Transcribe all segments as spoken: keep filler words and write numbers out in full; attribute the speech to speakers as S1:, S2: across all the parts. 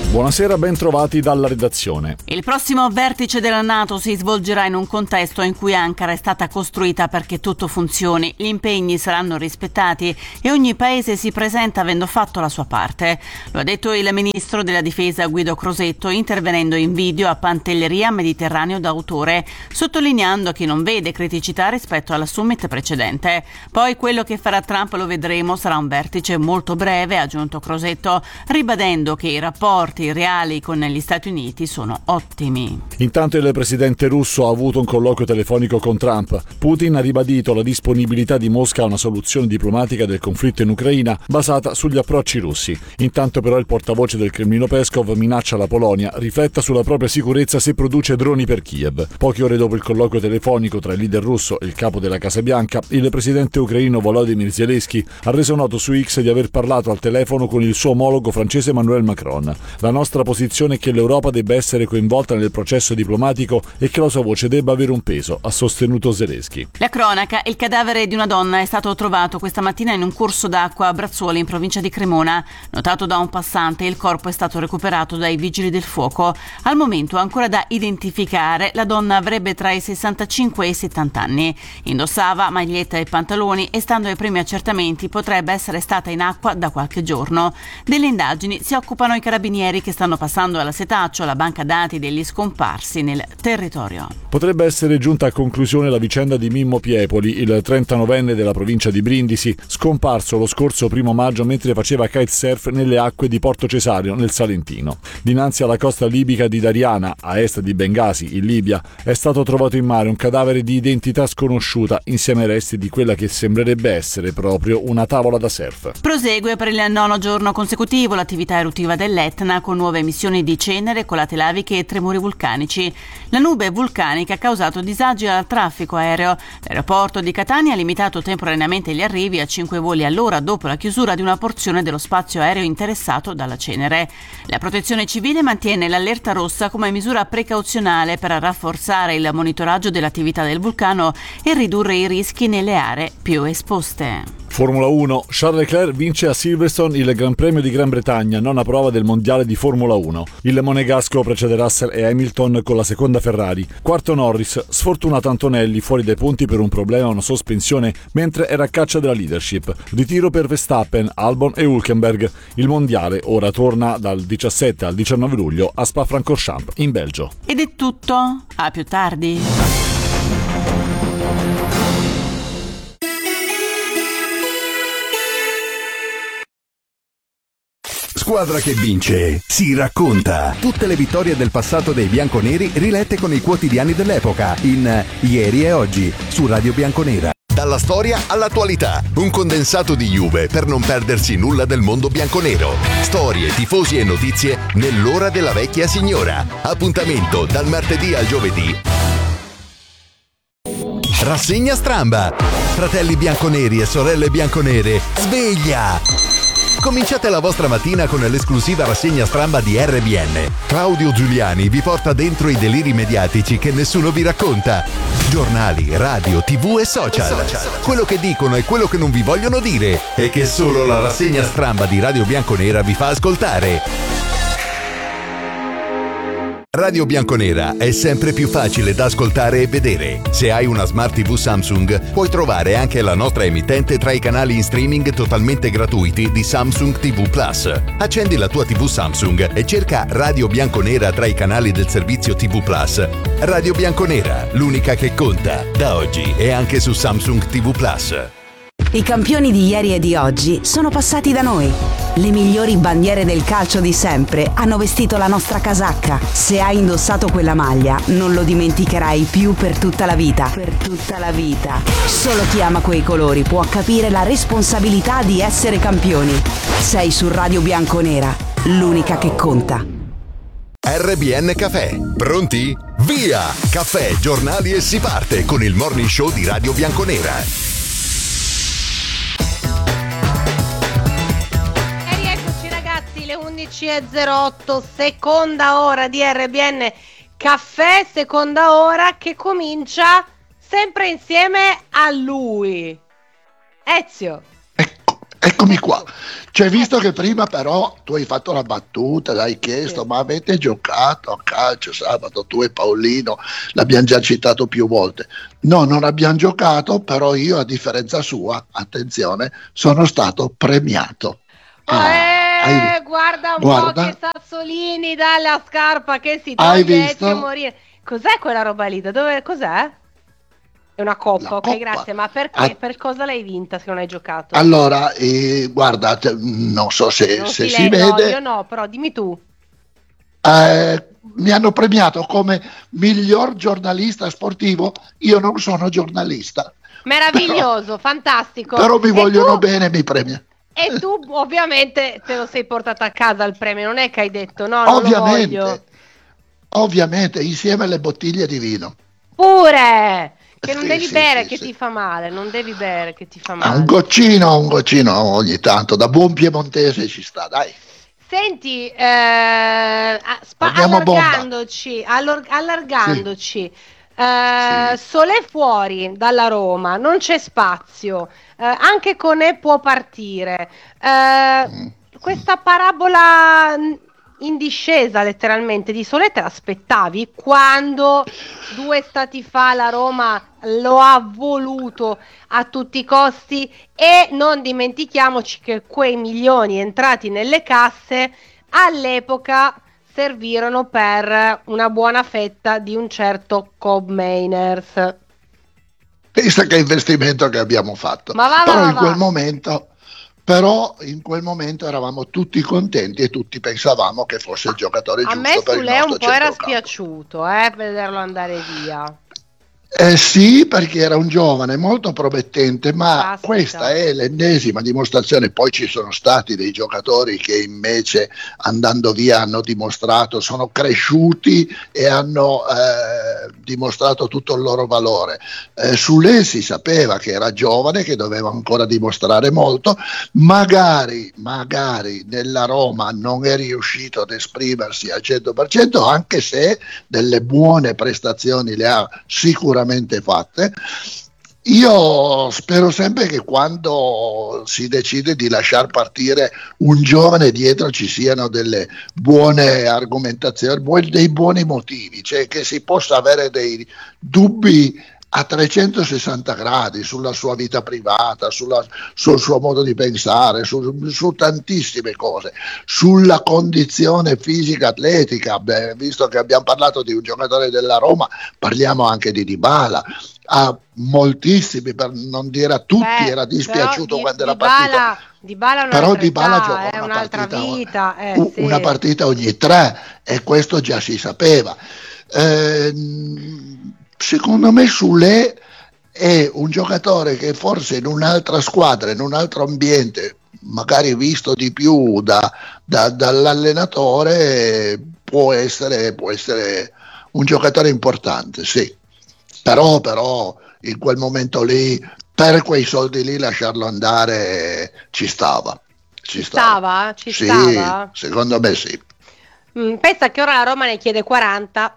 S1: Buonasera, ben trovati dalla redazione.
S2: Il prossimo vertice della NATO si svolgerà in un contesto in cui Ankara è stata costruita perché tutto funzioni, gli impegni saranno rispettati e ogni paese si presenta avendo fatto la sua parte. Lo ha detto il ministro della difesa Guido Crosetto intervenendo in video a Pantelleria Mediterraneo d'autore, sottolineando che non vede criticità rispetto alla summit precedente. Poi quello che farà Trump lo vedremo, sarà un vertice molto breve, ha aggiunto Crosetto, ribadendo che i rapporti reali con gli Stati Uniti sono ottimi.
S1: Intanto il presidente russo ha avuto un colloquio telefonico con Trump. Putin ha ribadito la disponibilità di Mosca a una soluzione diplomatica del conflitto in Ucraina basata sugli approcci russi. Intanto però il portavoce del Cremlino Peskov minaccia la Polonia rifletta sulla propria sicurezza se produce droni per Kiev. Poche ore dopo il colloquio telefonico tra il leader russo e il capo della Casa Bianca, il presidente ucraino Volodymyr Zelensky ha reso noto su X di aver parlato al telefono con il suo omologo francese Emmanuel Macron. La nostra posizione è che l'Europa debba essere coinvolta nel processo diplomatico e che la sua voce debba avere un peso, ha sostenuto Zelensky.
S2: La cronaca: il cadavere di una donna è stato trovato questa mattina in un corso d'acqua a Brazzuoli in provincia di Cremona. Notato da un passante, il corpo è stato recuperato dai vigili del fuoco. Al momento ancora da identificare, la donna avrebbe tra i sessantacinque e i settanta anni. Indossava maglietta e pantaloni e stando ai primi accertamenti potrebbe essere stata in acqua da qualche giorno. Delle indagini si occupano i carabinieri che stanno passando alla setaccio la banca dati degli scomparsi nel territorio.
S1: Potrebbe essere giunta a conclusione la vicenda di Mimmo Piepoli, il trentanovenne della provincia di Brindisi, scomparso lo scorso primo maggio mentre faceva kitesurf nelle acque di Porto Cesario, nel Salentino. Dinanzi alla costa libica di Dariana, a est di Bengasi, in Libia, è stato trovato in mare un cadavere di identità sconosciuta insieme ai resti di quella che sembrerebbe essere proprio una tavola da surf.
S2: Prosegue per il nono giorno consecutivo l'attività eruttiva dell'Etna con nuove emissioni di cenere, colate laviche e tremori vulcanici. La nube vulcanica ha causato disagi al traffico aereo. L'aeroporto di Catania ha limitato temporaneamente gli arrivi a cinque voli all'ora dopo la chiusura di una porzione dello spazio aereo interessato dalla cenere. La Protezione Civile mantiene l'allerta rossa come misura precauzionale per rafforzare il monitoraggio dell'attività del vulcano e ridurre i rischi nelle aree più esposte.
S1: Formula uno. Charles Leclerc vince a Silverstone il Gran Premio di Gran Bretagna, nona prova del mondiale di Formula uno. Il monegasco precede Russell e Hamilton con la seconda Ferrari. Quarto Norris, sfortunato Antonelli fuori dai punti per un problema a una sospensione mentre era a caccia della leadership. Ritiro per Verstappen, Albon e Hülkenberg. Il mondiale ora torna dal diciassette al diciannove luglio a Spa-Francorchamps in Belgio.
S2: Ed è tutto, a più tardi.
S3: Squadra che vince si racconta. Tutte le vittorie del passato dei bianconeri rilette con i quotidiani dell'epoca in Ieri e Oggi su Radio Bianconera. Dalla storia all'attualità, un condensato di Juve per non perdersi nulla del mondo bianconero. Storie, tifosi e notizie nell'ora della vecchia signora. Appuntamento dal martedì al giovedì. Rassegna Stramba. Fratelli bianconeri e sorelle bianconere, sveglia! Cominciate la vostra mattina con l'esclusiva rassegna Stramba di R B N. Claudio Giuliani vi porta dentro i deliri mediatici che nessuno vi racconta. Giornali, radio, tv e social. Quello che dicono e quello che non vi vogliono dire e che solo la rassegna Stramba di Radio Bianconera vi fa ascoltare. Radio Bianconera è sempre più facile da ascoltare e vedere. Se hai una Smart tivù Samsung, puoi trovare anche la nostra emittente tra i canali in streaming totalmente gratuiti di Samsung ti vu Plus. Accendi la tua tivù Samsung e cerca Radio Bianconera tra i canali del servizio ti vu Plus. Radio Bianconera, l'unica che conta, da oggi e anche su Samsung ti vu Plus.
S4: I campioni di ieri e di oggi sono passati da noi. Le migliori bandiere del calcio di sempre hanno vestito la nostra casacca. Se hai indossato quella maglia, non lo dimenticherai più per tutta la vita. Per tutta la vita. Solo chi ama quei colori può capire la responsabilità di essere campioni. Sei su Radio Bianconera, l'unica che conta.
S3: R B N Caffè. Pronti? Via! Caffè, giornali e si parte con il morning show di Radio Bianconera.
S5: undici e zero otto, seconda ora di R B N Caffè, seconda ora che comincia sempre insieme a lui, Ezio.
S6: Ecco, Eccomi qua. Cioè, visto che prima però tu hai fatto la battuta, hai chiesto,
S5: Sì.
S6: ma avete giocato a calcio sabato, tu e Paolino, l'abbiamo già citato più volte. No, non abbiamo giocato, però io, a differenza sua, attenzione, sono stato premiato. Ah, hai-
S5: Eh, guarda un po'
S6: guarda,
S5: che Sassolini dalla scarpa che si
S6: hai
S5: toglie e
S6: visto
S5: Ezio morire. Cos'è quella roba lì? Da dove, cos'è? È una coppa,
S6: la
S5: ok,
S6: coppa?
S5: grazie. Ma perché?
S6: Ah,
S5: Per cosa l'hai vinta se non hai giocato?
S6: allora, eh, guarda, te- non so se,
S5: Non
S6: se
S5: si
S6: si
S5: le... No, io
S6: vede,
S5: no, però dimmi tu.
S6: eh, mi hanno premiato come miglior giornalista sportivo. Io non sono giornalista, però,
S5: Meraviglioso, fantastico.
S6: però mi
S5: E
S6: vogliono
S5: tu,
S6: bene e mi premiano.
S5: e tu ovviamente te lo sei portato a casa il premio, non è che hai detto no, non lo voglio.
S6: Ovviamente, ovviamente, insieme alle bottiglie di vino.
S5: Pure! Che non
S6: Sì,
S5: devi
S6: sì,
S5: bere,
S6: sì,
S5: che
S6: sì.
S5: ti fa male, non devi bere, che ti fa
S6: Ah, un
S5: male.
S6: goccino, un goccino ogni tanto, da buon piemontese ci sta, dai.
S5: Senti, eh, a- spa-
S6: Andiamo a bomba.
S5: allargandoci, allor-
S6: Sì,
S5: allargandoci, eh,
S6: sì.
S5: Solé fuori dalla Roma, non c'è spazio, eh, anche Conè può partire. Eh,
S6: Mm.
S5: questa parabola mh, in discesa letteralmente di Solé te l'aspettavi quando due stati fa la Roma lo ha voluto a tutti i costi? E non dimentichiamoci che quei milioni entrati nelle casse all'epoca servirono per una buona fetta di un certo Cobb Mainers.
S6: Pensa che investimento che abbiamo fatto.
S5: Ma va, va,
S6: Però
S5: va,
S6: in quel
S5: va.
S6: momento, però in quel momento eravamo tutti contenti e tutti pensavamo che fosse il giocatore
S5: A me
S6: giusto per il
S5: Sule un
S6: nostro
S5: po' era
S6: centrocampo.
S5: spiaciuto, eh, vederlo andare via.
S6: Eh sì, perché era un giovane molto promettente, ma
S5: Caspita.
S6: questa è l'ennesima dimostrazione. Poi ci sono stati dei giocatori che invece, andando via, hanno dimostrato, sono cresciuti e hanno eh, dimostrato tutto il loro valore. Eh, Sule si sapeva che era giovane, che doveva ancora dimostrare molto. Magari, magari nella Roma non è riuscito ad esprimersi al cento per cento, anche se delle buone prestazioni le ha sicuramente fatte. Io spero sempre che quando si decide di lasciar partire un giovane dietro ci siano delle buone argomentazioni, dei buoni motivi, cioè che si possa avere dei dubbi a trecentosessanta gradi sulla sua vita privata, sulla, sul suo modo di pensare, su, su tantissime cose, sulla condizione fisica atletica. Beh, visto che abbiamo parlato di un giocatore della Roma, parliamo anche di Dybala. A moltissimi, per non dire a tutti,
S5: Beh,
S6: era dispiaciuto
S5: però
S6: quando
S5: di,
S6: era partito.
S5: Dybala, Dybala è
S6: Però
S5: un'altra
S6: Dybala
S5: età,
S6: gioca
S5: è
S6: una
S5: un'altra
S6: partita,
S5: vita, eh,
S6: u- una
S5: sì.
S6: partita ogni tre, e questo già si sapeva. Eh, secondo me Sule è un giocatore che forse in un'altra squadra, in un altro ambiente, magari visto di più da, da- dall'allenatore, può essere, può essere un giocatore importante, sì. Però, però in quel momento lì, per quei soldi lì, lasciarlo andare ci stava. Ci
S5: Ci
S6: stava.
S5: stava? Ci
S6: Sì,
S5: stava?
S6: secondo me sì.
S5: Mm, pensa che ora la Roma ne chiede quaranta.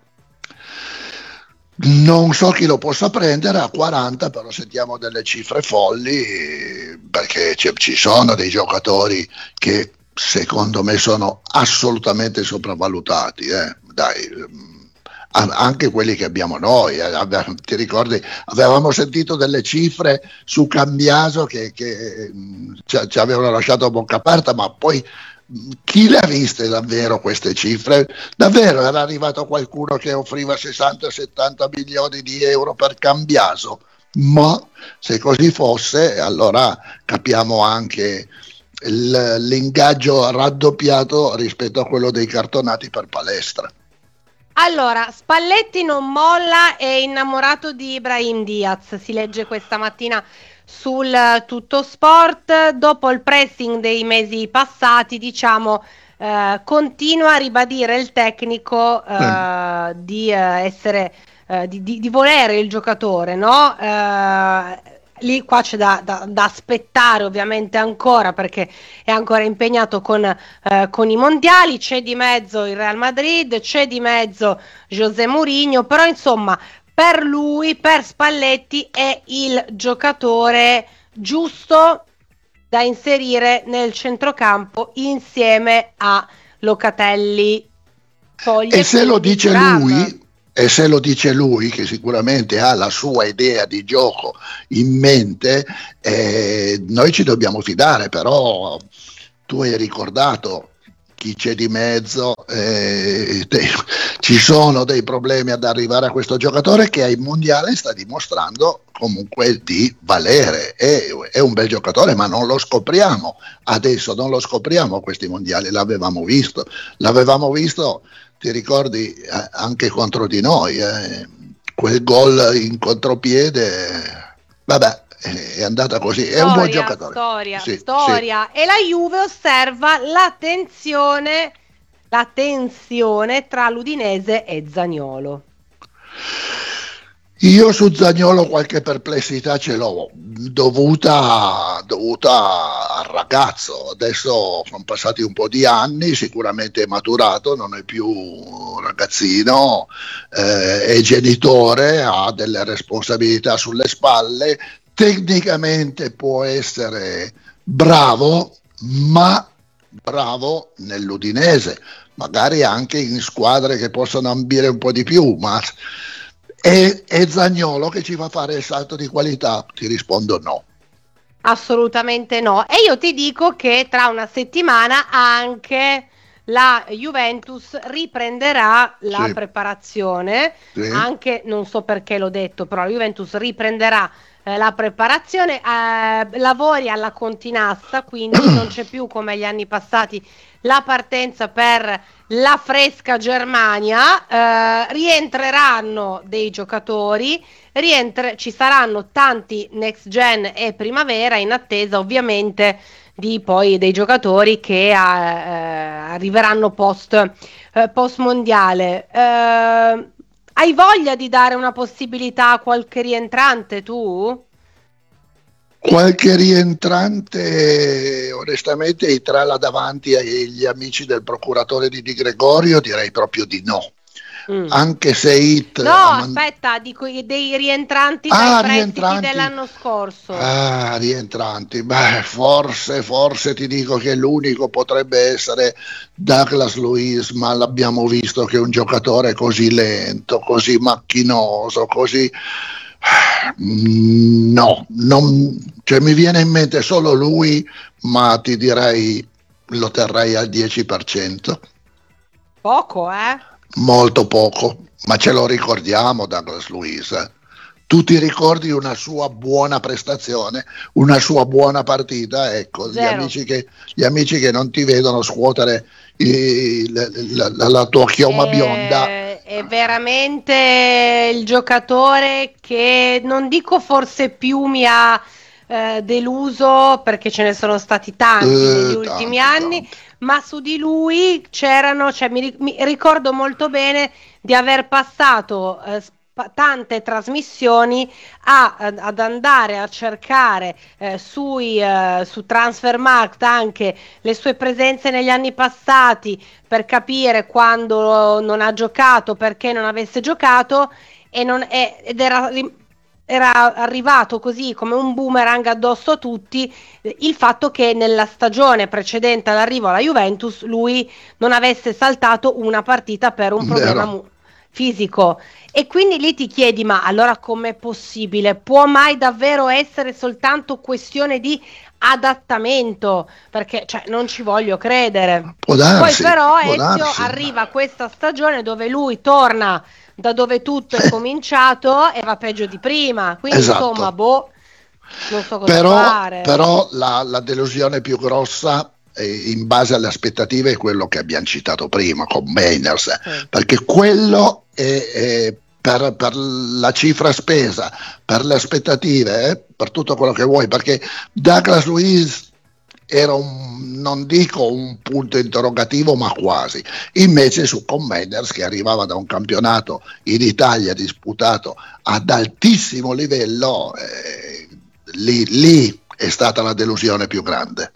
S6: Non so chi lo possa prendere a quaranta, però sentiamo delle cifre folli, perché ci, ci sono dei giocatori che secondo me sono assolutamente sopravvalutati. Eh. Dai, mm, a- anche quelli che abbiamo noi. eh. Ave- Ti ricordi? Avevamo sentito delle cifre su Cambiaso che, che, mm, ci, ci avevano lasciato a bocca aperta, ma poi mm, chi le ha viste davvero queste cifre? Davvero era arrivato qualcuno che offriva sessanta settanta milioni di euro per Cambiaso? Ma se così fosse, allora capiamo anche il- l'ingaggio raddoppiato rispetto a quello dei cartonati per Palestra.
S5: Allora, Spalletti non molla, è innamorato di Ibrahim Diaz, si legge questa mattina sul eh, Tutto Sport. Dopo il pressing dei mesi passati, diciamo, eh, continua a ribadire il tecnico eh,
S6: Eh,
S5: di eh, essere, eh, di, di- di volere il giocatore, no? Eh, lì qua c'è da, da- da aspettare ovviamente ancora, perché è ancora impegnato con eh, con i mondiali, c'è di mezzo il Real Madrid, c'è di mezzo José Mourinho, però insomma per lui, per Spalletti, è il giocatore giusto da inserire nel centrocampo insieme a Locatelli. Toglie
S6: e se lo dice
S5: Thuram.
S6: lui e se lo dice lui che sicuramente ha la sua idea di gioco in mente, eh, noi ci dobbiamo fidare. Però tu hai ricordato chi c'è di mezzo, eh, te, ci sono dei problemi ad arrivare a questo giocatore che ai mondiali sta dimostrando comunque di valere. È, è un bel giocatore, ma non lo scopriamo adesso, non lo scopriamo a questi mondiali, l'avevamo visto, l'avevamo visto, ti ricordi, eh, anche contro di noi, eh, quel gol in contropiede, vabbè, è andata così, è
S5: storia,
S6: un buon giocatore.
S5: Storia,
S6: sì,
S5: storia.
S6: Sì.
S5: E la Juve osserva la tensione, la tensione tra l'Udinese e Zaniolo.
S6: Io su Zaniolo qualche perplessità ce l'ho, dovuta, dovuta al ragazzo. Adesso sono passati un po' di anni, sicuramente è maturato, non è più un ragazzino, eh, è genitore, ha delle responsabilità sulle spalle, tecnicamente può essere bravo, ma bravo nell'Udinese, magari anche in squadre che possono ambire un po' di più, ma è, è Zaniolo che ci fa fare il salto di qualità? Ti rispondo no.
S5: Assolutamente no. E io ti dico che tra una settimana anche la Juventus riprenderà la
S6: Sì.
S5: preparazione,
S6: Sì.
S5: anche non so perché l'ho detto, però la Juventus riprenderà eh, la preparazione, eh, lavori alla continassa, quindi non c'è più come gli anni passati la partenza per la fresca Germania, eh, rientreranno dei giocatori, rientre- ci saranno tanti next gen e primavera, in attesa ovviamente di poi dei giocatori che eh, arriveranno post, eh, post mondiale. Eh, hai voglia di dare una possibilità a qualche rientrante tu?
S6: Qualche rientrante, onestamente, tra là davanti agli amici del procuratore di Di Gregorio direi proprio di no. Mm. Anche se It
S5: no man... aspetta, dico dei rientranti
S6: ah,
S5: dai prestiti
S6: rientranti.
S5: dell'anno scorso.
S6: Ah, rientranti, beh, forse forse ti dico che l'unico potrebbe essere Douglas Luiz, ma l'abbiamo visto che è un giocatore così lento, così macchinoso, così no, non, cioè mi viene in mente solo lui, ma ti direi lo terrei al dieci per cento.
S5: Poco, eh?
S6: Molto poco, ma ce lo ricordiamo Douglas Luiz. Eh? Tu ti ricordi una sua buona prestazione, una sua buona partita? Ecco, gli amici, che, gli amici che non ti vedono scuotere i, la, la, la, la tua chioma
S5: eh,
S6: bionda.
S5: È veramente il giocatore che non dico forse più mi ha eh, deluso, perché ce ne sono stati tanti eh, negli ultimi tanti, anni, tanti. Ma su di lui c'erano, cioè mi, mi ricordo molto bene di aver passato eh, tante trasmissioni a, ad andare a cercare eh, sui, eh, su Transfermarkt anche le sue presenze negli anni passati per capire quando non ha giocato, perché non avesse giocato, e non è, ed era, era arrivato così come un boomerang addosso a tutti il fatto che nella stagione precedente all'arrivo alla Juventus lui non avesse saltato una partita per un problema mu- fisico. E quindi lì ti chiedi, ma allora com'è possibile? Può mai davvero essere soltanto questione di adattamento? Perché cioè, non ci voglio credere.
S6: Può darsi,
S5: Poi però
S6: può
S5: Ezio
S6: darsi.
S5: arriva questa stagione dove lui torna da dove tutto è cominciato e va peggio di prima. Quindi
S6: esatto.
S5: insomma, boh, non so cosa
S6: però,
S5: fare.
S6: Però la, la delusione più grossa in base alle aspettative è quello che abbiamo citato prima con Mainers, sì. Perché quello è, è per, per la cifra spesa, per le aspettative, eh, per tutto quello che vuoi, perché Douglas Luiz era un, non dico un punto interrogativo, ma quasi. Invece su Commanders, che arrivava da un campionato in Italia disputato ad altissimo livello, eh, lì, lì è stata la delusione più grande.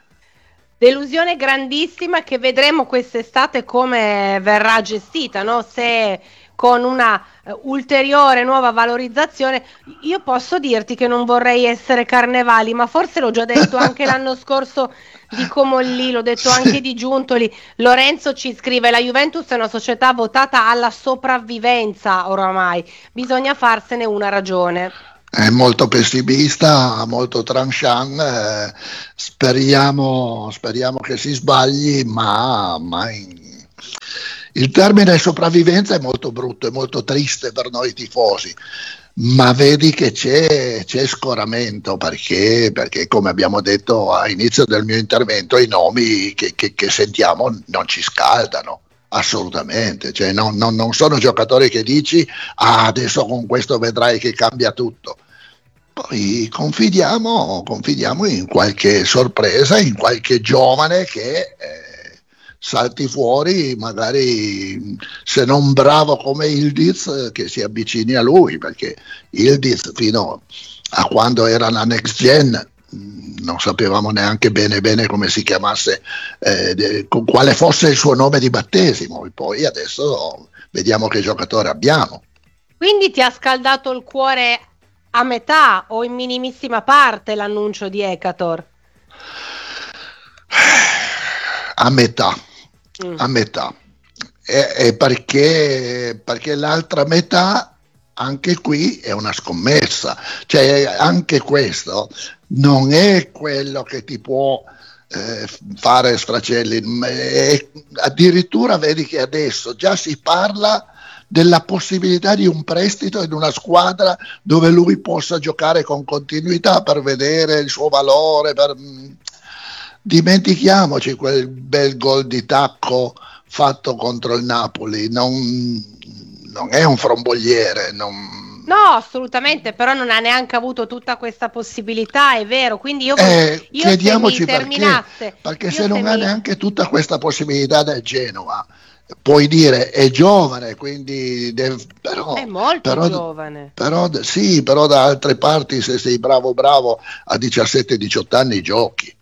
S5: Delusione grandissima che vedremo quest'estate come verrà gestita, no? Se con una uh, ulteriore nuova valorizzazione. Io posso dirti che non vorrei essere Carnevali, ma forse l'ho già detto anche l'anno scorso di Comolli, l'ho detto anche di Giuntoli. Lorenzo ci scrive: la Juventus è una società votata alla sopravvivenza oramai, bisogna farsene una ragione.
S6: È molto pessimista, molto tranchant, eh, speriamo, speriamo che si sbagli, ma, ma in... il termine sopravvivenza è molto brutto, è molto triste per noi tifosi, ma vedi che c'è, c'è scoramento, perché, perché come abbiamo detto all'inizio del mio intervento, i nomi che, che, che sentiamo non ci scaldano. Assolutamente, cioè non, non, non sono giocatori che dici ah, adesso con questo vedrai che cambia tutto. Poi confidiamo, confidiamo in qualche sorpresa, in qualche giovane che eh, salti fuori, magari se non bravo come Yildiz, che si avvicini a lui, perché Yildiz fino a quando era la next gen non sapevamo neanche bene bene come si chiamasse, eh, de, con quale fosse il suo nome di battesimo, e poi adesso vediamo che giocatore abbiamo.
S5: Quindi ti ha scaldato il cuore a metà o in minimissima parte l'annuncio di Ekator?
S6: A metà,
S5: mm.
S6: a metà, e, e perché, perché l'altra metà anche qui è una scommessa, cioè anche questo non è quello che ti può eh, fare sfracelli, è, addirittura vedi che adesso già si parla della possibilità di un prestito in una squadra dove lui possa giocare con continuità per vedere il suo valore, per... dimentichiamoci quel bel gol di tacco fatto contro il Napoli, non, non è un frombogliere, non...
S5: No, assolutamente, però non ha neanche avuto tutta questa possibilità, è vero, quindi io,
S6: eh,
S5: io
S6: chiediamoci
S5: se mi terminasse,
S6: perché, perché
S5: io
S6: se non
S5: se
S6: ha
S5: mi...
S6: neanche tutta questa possibilità del Genoa, puoi dire è giovane, quindi deve, però,
S5: è molto
S6: però,
S5: giovane,
S6: però sì, però da altre parti se sei bravo bravo a diciassette diciotto anni giochi.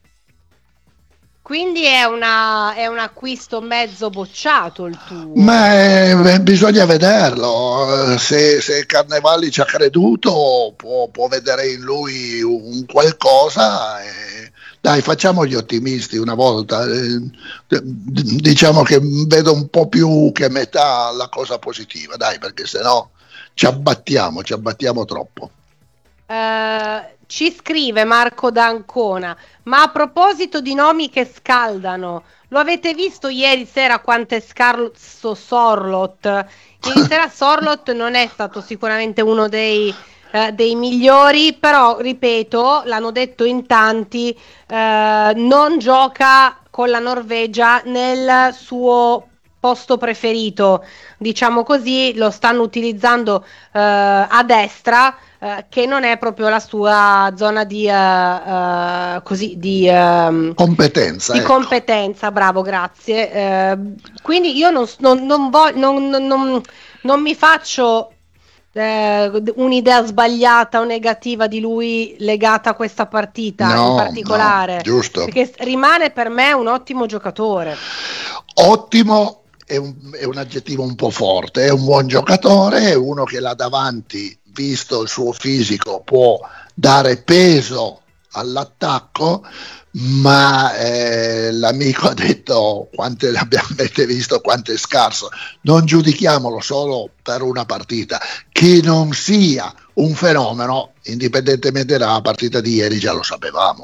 S5: quindi è, una, è un acquisto mezzo bocciato il tuo.
S6: Ma eh, bisogna vederlo, se, se Carnevali ci ha creduto può, può vedere in lui un qualcosa, e, dai, facciamo gli ottimisti una volta, eh, diciamo che vedo un po' più che metà la cosa positiva, dai, perché sennò ci abbattiamo, ci abbattiamo troppo.
S5: Uh, ci scrive Marco D'Ancona: ma a proposito di nomi che scaldano, lo avete visto ieri sera quanto è scarso Sorloth? Ieri sera Sorloth non è stato sicuramente uno dei, uh, dei migliori, però ripeto, l'hanno detto in tanti, uh, non gioca con la Norvegia nel suo posto preferito, diciamo così, lo stanno utilizzando uh, a destra, uh, che non è proprio la sua zona di uh, uh, così di uh,
S6: competenza,
S5: di
S6: ecco.
S5: competenza, bravo, grazie. Uh, quindi io non, non, non, voglio, non, non, non mi faccio eh, un'idea sbagliata o negativa di lui legata a questa partita,
S6: no,
S5: in particolare,
S6: no, giusto,
S5: perché rimane per me un ottimo giocatore.
S6: Ottimo è un, è un aggettivo un po' forte, è un buon giocatore, è uno che là davanti, visto il suo fisico, può dare peso all'attacco, ma eh, l'amico ha detto quante avete visto, quanto è scarso, non giudichiamolo solo per una partita, che non sia un fenomeno, indipendentemente dalla partita di ieri già lo sapevamo.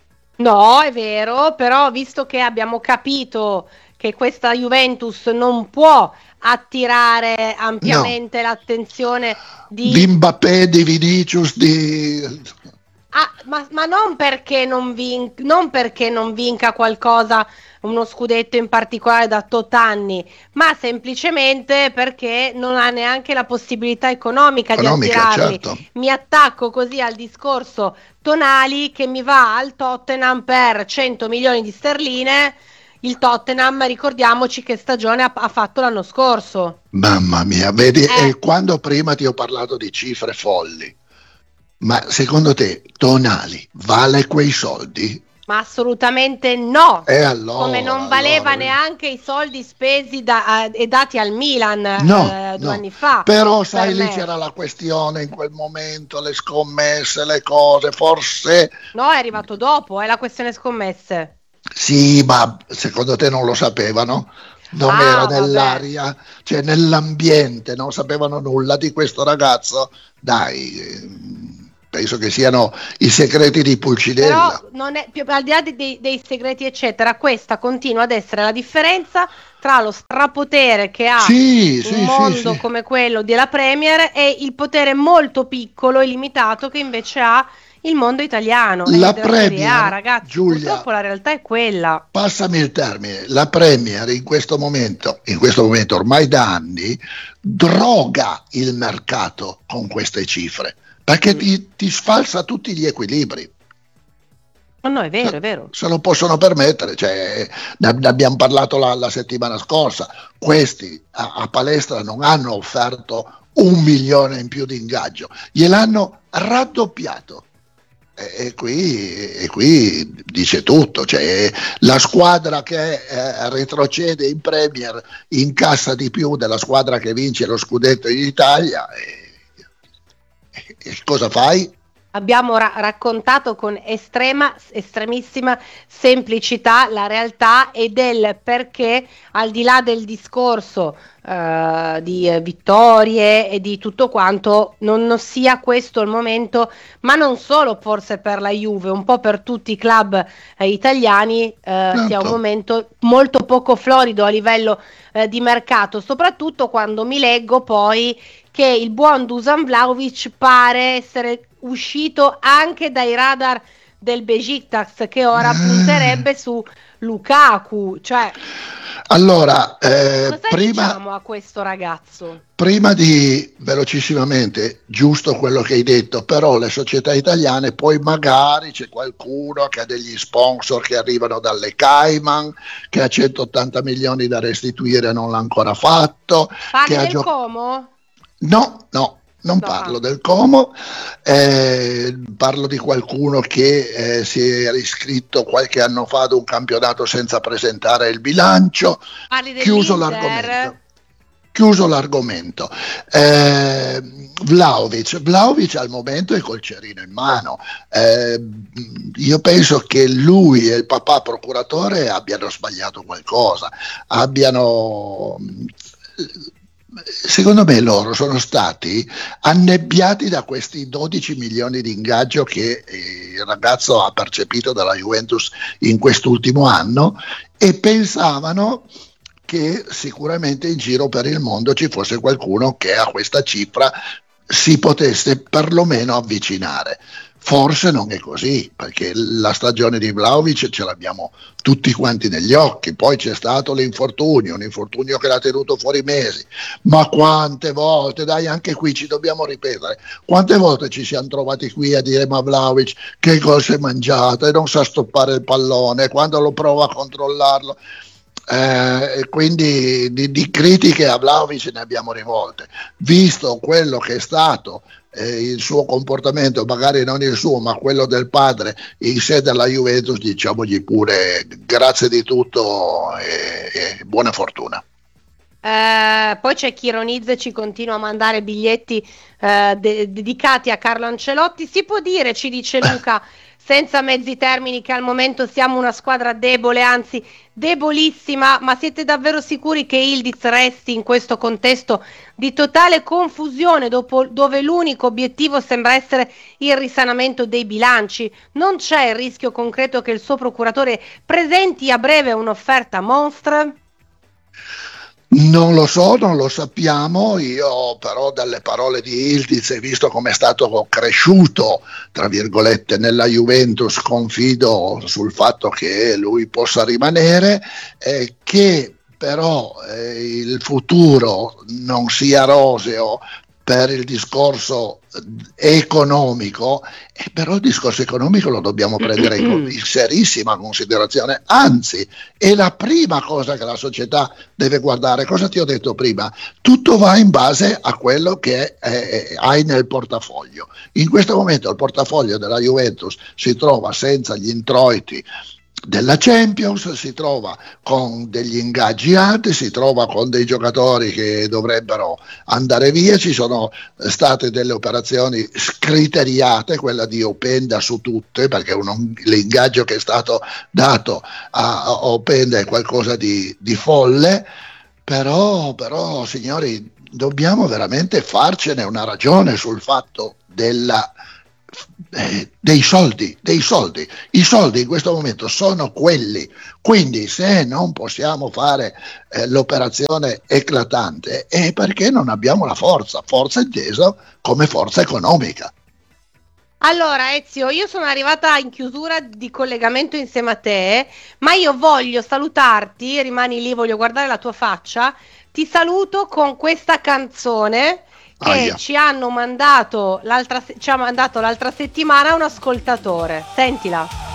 S5: No, è vero, però visto che abbiamo capito che questa Juventus non può attirare ampiamente no. l'attenzione di...
S6: di Mbappé, di Vinicius, di...
S5: Ah, ma, ma non perché non, vin- non perché non vinca qualcosa, uno scudetto in particolare da tot anni, ma semplicemente perché non ha neanche la possibilità economica, economica di attirarli. Certo. Mi attacco così al discorso Tonali che mi va al Tottenham per cento milioni di sterline. Il Tottenham, ricordiamoci che stagione ha, ha fatto l'anno scorso.
S6: Mamma mia, vedi,
S5: eh.
S6: e quando prima ti ho parlato di cifre folli, ma secondo te Tonali vale quei soldi?
S5: Ma assolutamente no.
S6: E allora,
S5: come non valeva
S6: allora...
S5: neanche i soldi spesi da, uh, e dati al Milan
S6: no,
S5: uh, due
S6: no.
S5: anni fa.
S6: Però sai, lì
S5: me.
S6: c'era la questione in quel momento, le scommesse, le cose, forse...
S5: No, è arrivato dopo, è la questione scommesse.
S6: Sì, ma secondo te non lo sapevano? Non
S5: ah,
S6: era nell'aria, vabbè. Cioè nell'ambiente, non sapevano nulla di questo ragazzo? Dai... penso che siano i segreti di Pulcinella.
S5: Però non è più, al di là dei, dei segreti eccetera, questa continua ad essere la differenza tra lo strapotere che ha
S6: sì,
S5: un
S6: sì,
S5: mondo
S6: sì,
S5: come quello della Premier e il potere molto piccolo e limitato che invece ha il mondo italiano.
S6: La
S5: della
S6: Premier,
S5: Serie A, ragazzi,
S6: Giulia,
S5: purtroppo la realtà è quella.
S6: Passami il termine, la Premier in questo momento, in questo momento ormai da anni, droga il mercato con queste cifre. Perché ti, ti sfalsa tutti gli equilibri.
S5: Ma no, è vero,
S6: se,
S5: è vero.
S6: Se lo possono permettere, cioè, ne, ne abbiamo parlato la, la settimana scorsa. Questi a, a palestra non hanno offerto un milione in più di ingaggio, gliel'hanno raddoppiato. E, e, qui, e qui dice tutto, cioè, la squadra che eh, retrocede in Premier incassa di più della squadra che vince lo scudetto in Italia. E, E cosa fai?
S5: Abbiamo ra- raccontato con estrema, estremissima semplicità la realtà e del perché, al di là del discorso uh, di eh, vittorie e di tutto quanto, non, non sia questo il momento, ma non solo forse per la Juve, un po' per tutti i club eh, italiani, eh,
S6: certo.
S5: sia un momento molto poco florido a livello eh, di mercato, soprattutto quando mi leggo poi che il buon Dusan Vlahovic pare essere uscito anche dai radar del Besiktas, che ora punterebbe su Lukaku. Cioè,
S6: allora, eh,
S5: cosa
S6: prima,
S5: diciamo a questo ragazzo?
S6: Prima di, velocissimamente, giusto quello che hai detto, però le società italiane, poi magari c'è qualcuno che ha degli sponsor che arrivano dalle Cayman, che ha centottanta milioni da restituire e non l'ha ancora fatto.
S5: Parli
S6: che
S5: del
S6: ha gio-
S5: Como?
S6: No, no, non
S5: No.
S6: parlo del Como, eh, parlo di qualcuno che eh, si era iscritto qualche anno fa ad un campionato senza presentare il bilancio.
S5: Parli
S6: Chiuso
S5: dell'Inter?
S6: l'argomento. Chiuso l'argomento. Eh, Vlahovic, Vlahovic al momento è col cerino in mano. Eh, io penso che lui e il papà procuratore abbiano sbagliato qualcosa, abbiano... Secondo me loro sono stati annebbiati da questi dodici milioni di ingaggio che il ragazzo ha percepito dalla Juventus in quest'ultimo anno e pensavano che sicuramente in giro per il mondo ci fosse qualcuno che a questa cifra si potesse perlomeno avvicinare. Forse non è così, perché la stagione di Vlahovic ce l'abbiamo tutti quanti negli occhi, poi c'è stato l'infortunio, un infortunio che l'ha tenuto fuori mesi, ma quante volte, dai, anche qui ci dobbiamo ripetere, quante volte ci siamo trovati qui a dire ma Vlahovic che gol si è mangiato e non sa stoppare il pallone, quando lo prova a controllarlo. Eh, quindi di, di critiche a Vlahovic ne abbiamo rivolte, visto quello che è stato eh, il suo comportamento, magari non il suo ma quello del padre in sede alla Juventus, diciamogli pure grazie di tutto e, e buona fortuna.
S5: Eh, poi c'è chi ironizza e ci continua a mandare biglietti eh, de- dedicati a Carlo Ancelotti. Si può dire, ci dice Luca, senza mezzi termini, che al momento siamo una squadra debole, anzi debolissima, ma siete davvero sicuri che Yildiz resti in questo contesto di totale confusione, dopo, dove l'unico obiettivo sembra essere il risanamento dei bilanci? Non c'è il rischio concreto che il suo procuratore presenti a breve un'offerta monstre?
S6: Non lo so, non lo sappiamo, io però dalle parole di Yildiz e visto come è stato cresciuto, tra virgolette, nella Juventus, confido sul fatto che lui possa rimanere, eh, che però eh, il futuro non sia roseo per il discorso economico, e però il discorso economico lo dobbiamo prendere in serissima considerazione, anzi è la prima cosa che la società deve guardare. Cosa ti ho detto prima? Tutto va in base a quello che eh, hai nel portafoglio. In questo momento il portafoglio della Juventus si trova senza gli introiti della Champions, si trova con degli ingaggi alti, si trova con dei giocatori che dovrebbero andare via, ci sono state delle operazioni scriteriate, quella di Openda su tutte, perché uno, l'ingaggio che è stato dato a, a Openda è qualcosa di, di folle, però, però signori, dobbiamo veramente farcene una ragione sul fatto della Eh, dei soldi, dei soldi. I soldi in questo momento sono quelli, quindi se non possiamo fare eh, l'operazione eclatante è perché non abbiamo la forza, forza intesa come forza economica.
S5: Allora Ezio, io sono arrivata in chiusura di collegamento insieme a te, ma io voglio salutarti, rimani lì, voglio guardare la tua faccia, ti saluto con questa canzone che
S6: Aia.
S5: ci hanno mandato l'altra, ci ha mandato l'altra settimana un ascoltatore. Sentila.